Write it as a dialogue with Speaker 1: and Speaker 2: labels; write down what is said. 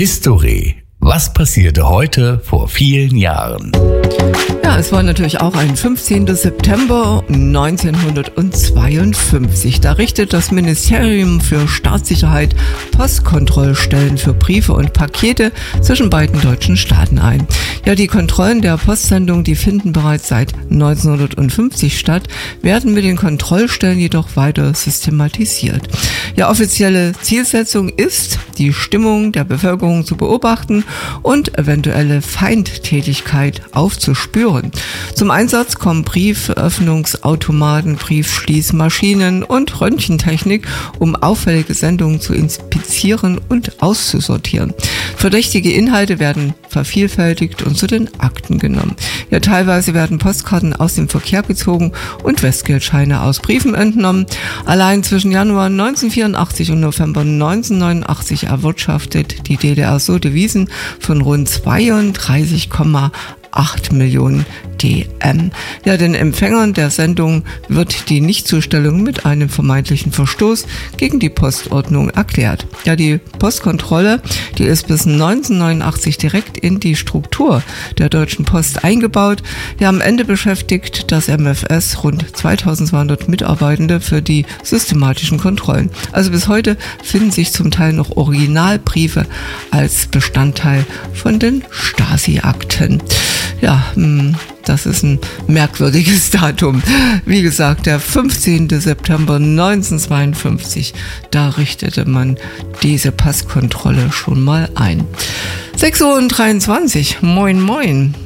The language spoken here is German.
Speaker 1: History. Was passierte heute vor vielen Jahren?
Speaker 2: Ja, es war natürlich auch ein 15. September 1952. Da richtet das Ministerium für Staatssicherheit Postkontrollstellen für Briefe und Pakete zwischen beiden deutschen Staaten ein. Ja, die Kontrollen der Postsendung, die finden bereits seit 1950 statt, werden mit den Kontrollstellen jedoch weiter systematisiert. Ja, offizielle Zielsetzung ist, die Stimmung der Bevölkerung zu beobachten und eventuelle Feindtätigkeit aufzuspüren. Zum Einsatz kommen Brieföffnungsautomaten, Briefschließmaschinen und Röntgentechnik, um auffällige Sendungen zu inspizieren und auszusortieren. Verdächtige Inhalte werden vervielfältigt und zu den Akten genommen. Ja, teilweise werden Postkarten aus dem Verkehr gezogen und Westgeldscheine aus Briefen entnommen. Allein zwischen Januar 1984 und November 1989 erwirtschaftet die DDR so Devisen von rund 32,8 Millionen DM. Ja, den Empfängern der Sendung wird die Nichtzustellung mit einem vermeintlichen Verstoß gegen die Postordnung erklärt. Ja, die Postkontrolle, die ist bis 1989 direkt in die Struktur der Deutschen Post eingebaut. Ja, am Ende beschäftigt das MFS rund 2200 Mitarbeitende für die systematischen Kontrollen. Also bis heute finden sich zum Teil noch Originalbriefe als Bestandteil von den Stasi-Akten. Ja, das ist ein merkwürdiges Datum. Wie gesagt, der 15. September 1952, da richtete man diese Passkontrolle schon mal ein. 6:23 Uhr, moin moin.